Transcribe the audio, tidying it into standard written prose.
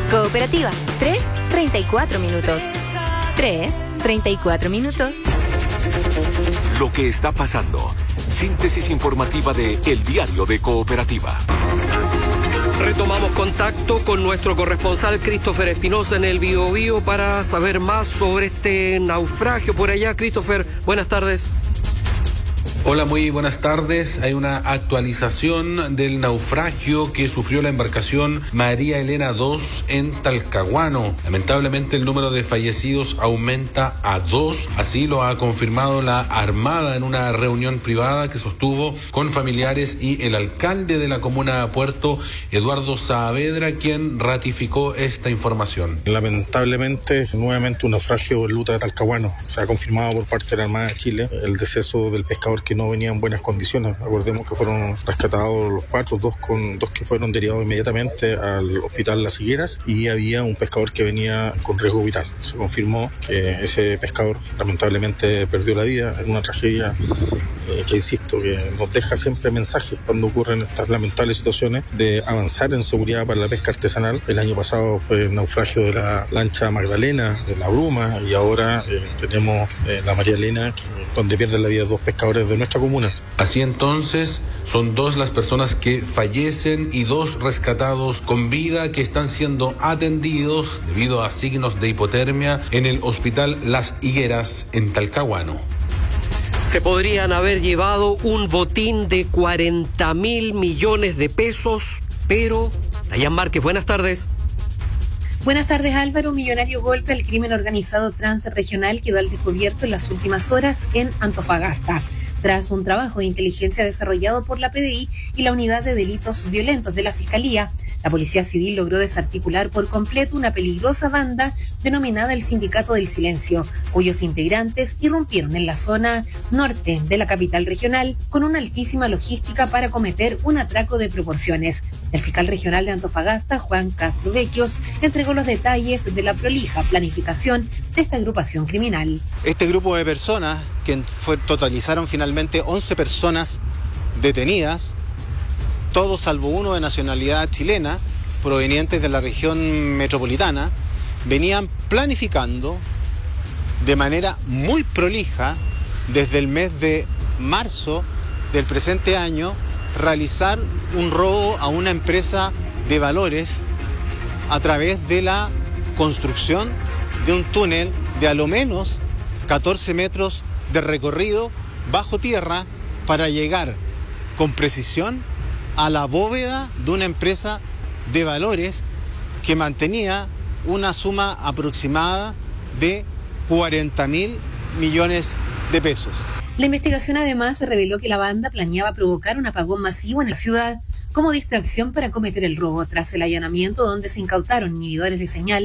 Cooperativa, 3:34 minutos. 3:34 minutos. Lo que está pasando. Síntesis informativa de El Diario de Cooperativa. Retomamos contacto con nuestro corresponsal Christopher Espinosa en el Biobío para saber más sobre este naufragio por allá. Christopher, buenas tardes. Hola, muy buenas tardes. Hay una actualización del naufragio que sufrió la embarcación María Elena II en Talcahuano. Lamentablemente el número de fallecidos aumenta a 2, así lo ha confirmado la Armada en una reunión privada que sostuvo con familiares y el alcalde de la comuna de Puerto, Eduardo Saavedra, quien ratificó esta información. Lamentablemente, nuevamente un naufragio en Luta de Talcahuano. Se ha confirmado por parte de la Armada de Chile el deceso del pescador que no venía en buenas condiciones. Recordemos que fueron rescatados los 4, dos que fueron derivados inmediatamente al hospital Las Higueras, y había un pescador que venía con riesgo vital. Se confirmó que ese pescador lamentablemente perdió la vida en una tragedia que, insisto, que nos deja siempre mensajes cuando ocurren estas lamentables situaciones de avanzar en seguridad para la pesca artesanal. El año pasado fue el naufragio de la lancha Magdalena, de la Bruma, y ahora tenemos la María Elena, donde pierden la vida 2 pescadores de nuestra comuna. Así entonces, son 2 las personas que fallecen y 2 rescatados con vida que están siendo atendidos debido a signos de hipotermia en el hospital Las Higueras en Talcahuano. Se podrían haber llevado un botín de 40.000 millones de pesos, pero... Dayan Márquez, buenas tardes. Buenas tardes, Álvaro. Un millonario golpe al crimen organizado transregional quedó al descubierto en las últimas horas en Antofagasta. Tras un trabajo de inteligencia desarrollado por la PDI y la Unidad de Delitos Violentos de la Fiscalía, la Policía Civil logró desarticular por completo una peligrosa banda denominada el Sindicato del Silencio, cuyos integrantes irrumpieron en la zona norte de la capital regional con una altísima logística para cometer un atraco de proporciones. El fiscal regional de Antofagasta, Juan Castro Vecchios, entregó los detalles de la prolija planificación de esta agrupación criminal. Este grupo de personas, que totalizaron finalmente 11 personas detenidas, todos salvo uno de nacionalidad chilena, provenientes de la región metropolitana, venían planificando de manera muy prolija desde el mes de marzo del presente año realizar un robo a una empresa de valores a través de la construcción de un túnel de a lo menos 14 metros de recorrido bajo tierra para llegar con precisión a la bóveda de una empresa de valores que mantenía una suma aproximada de 40.000 millones de pesos. La investigación además reveló que la banda planeaba provocar un apagón masivo en la ciudad como distracción para cometer el robo, tras el allanamiento donde se incautaron inhibidores de señal